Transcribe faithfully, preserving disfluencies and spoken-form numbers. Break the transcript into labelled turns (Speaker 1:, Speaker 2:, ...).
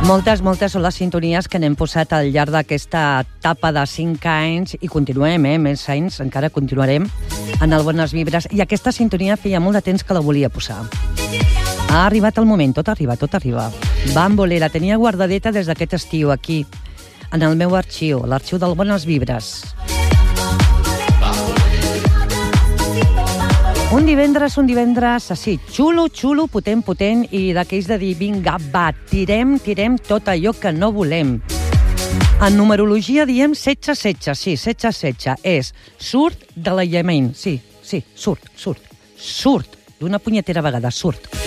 Speaker 1: Moltes, moltes són les sintonies que n'hem posat al llarg d'aquesta etapa de cinc anys i continuem, eh? Més anys, encara continuarem en el Bones Vibres. I aquesta sintonia feia molt de temps que la volia posar. Ha arribat el moment, tot arriba, tot arriba. Bambolé, la tenia guardadeta des d'aquest estiu aquí, en el meu arxiu, l'arxiu del Bones Vibres. Un divendres, un divendres, així, xulo, xulo, potent, potent, i d'aquells de dir, vinga, va, tirem, tirem tot allò que no volem. En numerologia diem setze setze, sí, setze setze, és surt de l'aïllament, sí, sí, surt, surt, surt, d'una punyetera vegada, surt.